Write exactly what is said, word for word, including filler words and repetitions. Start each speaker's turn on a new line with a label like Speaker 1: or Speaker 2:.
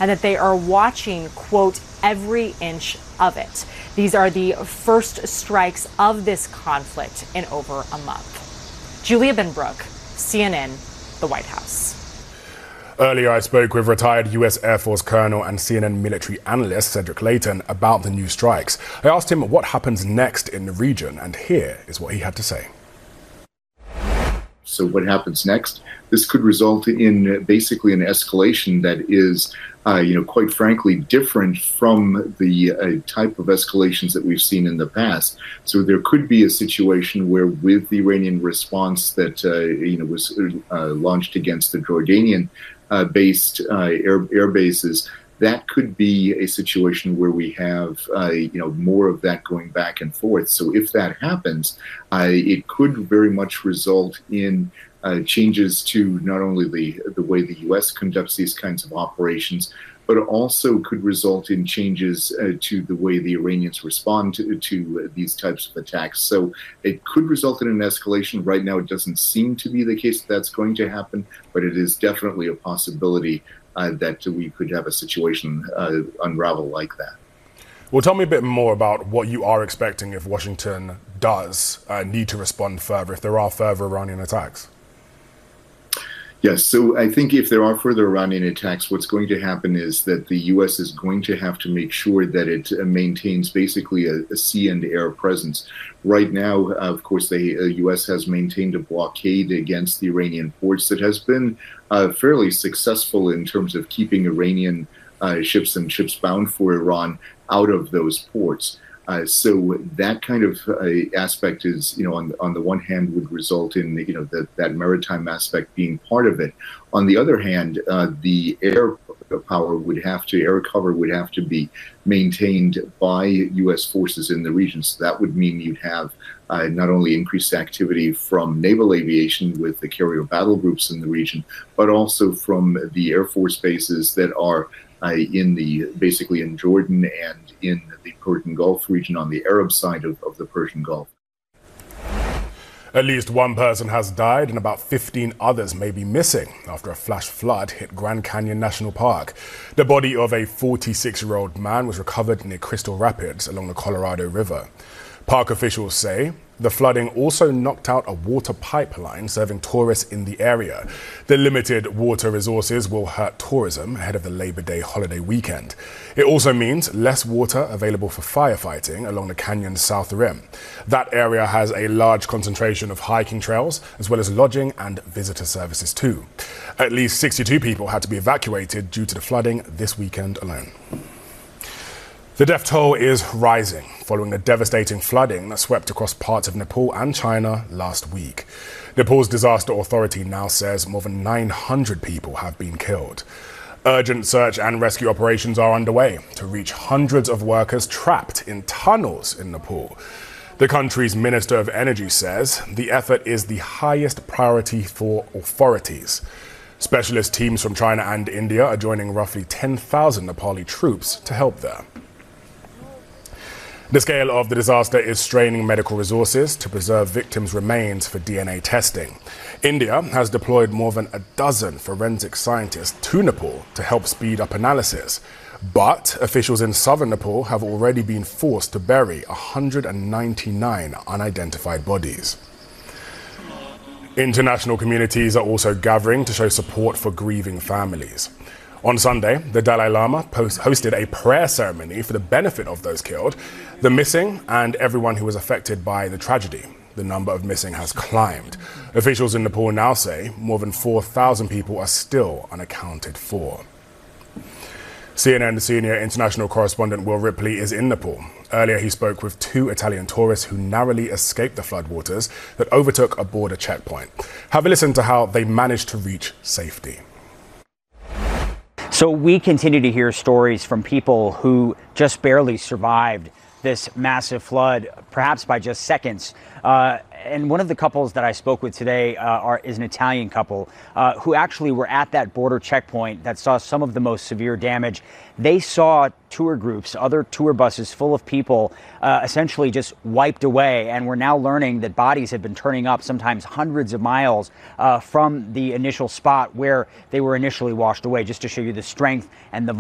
Speaker 1: and that they are watching, quote, every inch of it. These are the first strikes of this conflict in over a month. Julia Benbrook, C N N, the White House.
Speaker 2: Earlier, I spoke with retired U S Air Force Colonel and C N N military analyst Cedric Leighton about the new strikes. I asked him what happens next in the region, and here is what he had to say.
Speaker 3: So what happens next? This could result in basically an escalation that is, uh, you know, quite frankly, different from the uh, type of escalations that we've seen in the past. So there could be a situation where, with the Iranian response that, uh, you know, was uh, launched against the Jordanian-based uh, uh, air, air bases, that could be a situation where we have, uh, you know, more of that going back and forth. So if that happens, uh, it could very much result in uh, changes to not only the the way the U S conducts these kinds of operations, but also could result in changes uh, to the way the Iranians respond to, to these types of attacks. So it could result in an escalation. Right now, it doesn't seem to be the case that that's going to happen, but it is definitely a possibility Uh, that we could have a situation uh, unravel like that.
Speaker 2: Well, tell me a bit more about what you are expecting if Washington does uh, need to respond further, if there are further Iranian attacks.
Speaker 3: Yes, so I think if there are further Iranian attacks, what's going to happen is that the U S is going to have to make sure that it uh, maintains basically a, a sea and air presence. Right now, uh, of course, the uh, U S has maintained a blockade against the Iranian ports that has been uh, fairly successful in terms of keeping Iranian uh, ships and ships bound for Iran out of those ports. Uh, so that kind of uh, aspect is, you know, on on the one hand would result in, you know, that that maritime aspect being part of it. On the other hand, uh, the air power would have to, air cover would have to be maintained by U S forces in the region. So that would mean you'd have uh, not only increased activity from naval aviation with the carrier battle groups in the region, but also from the Air Force bases that are uh, in the, basically in Jordan and in the Persian Gulf region on the Arab side of, of the Persian Gulf.
Speaker 2: At least one person has died and about fifteen others may be missing after a flash flood hit Grand Canyon National Park. The body of a forty-six-year-old man was recovered near Crystal Rapids along the Colorado River. Park officials say the flooding also knocked out a water pipeline serving tourists in the area. The limited water resources will hurt tourism ahead of the Labor Day holiday weekend. It also means less water available for firefighting along the canyon's south rim. That area has a large concentration of hiking trails, as well as lodging and visitor services too. At least sixty-two people had to be evacuated due to the flooding this weekend alone. The death toll is rising following the devastating flooding that swept across parts of Nepal and China last week. Nepal's disaster authority now says more than nine hundred people have been killed. Urgent search and rescue operations are underway to reach hundreds of workers trapped in tunnels in Nepal. The country's Minister of Energy says the effort is the highest priority for authorities. Specialist teams from China and India are joining roughly ten thousand Nepali troops to help there. The scale of the disaster is straining medical resources to preserve victims' remains for D N A testing. India has deployed more than a dozen forensic scientists to Nepal to help speed up analysis. But officials in southern Nepal have already been forced to bury one hundred ninety-nine unidentified bodies. International communities are also gathering to show support for grieving families. On Sunday, the Dalai Lama post hosted a prayer ceremony for the benefit of those killed, the missing, and everyone who was affected by the tragedy. The number of missing has climbed. Officials in Nepal now say more than four thousand people are still unaccounted for. C N N senior international correspondent Will Ripley is in Nepal. Earlier, he spoke with two Italian tourists who narrowly escaped the floodwaters that overtook a border checkpoint. Have a listen to how they managed to reach safety.
Speaker 4: So we continue to hear stories from people who just barely survived this massive flood, perhaps by just seconds. Uh, and one of the couples that I spoke with today uh, are, is an Italian couple uh, who actually were at that border checkpoint that saw some of the most severe damage. They saw tour groups, other tour buses full of people uh, essentially just wiped away. And we're now learning that bodies have been turning up sometimes hundreds of miles uh, from the initial spot where they were initially washed away, just to show you the strength and the